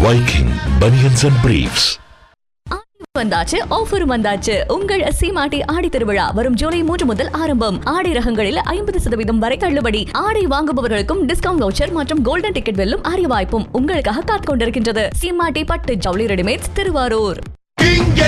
Viking Bunions and Briefs. வந்தாச்சு offer வந்தாச்சு உங்கள் சீமாட்டி ஆடி திருவிழா வரும் ஜூலை 3 முதல் ஆரம்பம். ஆடை ரகங்களில் 50% வரை தள்ளுபடி. ஆடை வாங்குபவர்களுக்கும் டிஸ்கவுண்ட் வவுச்சர் மற்றும் கோல்டன் டிக்கெட் வெல்லும் அரிய வாய்ப்பும் உங்களுக்காக காத்துக் கொண்டிருக்கின்றது. சீமாட்டி பட்டு ஜவுளி ரெடிமேட்ஸ் திருவாரூர்.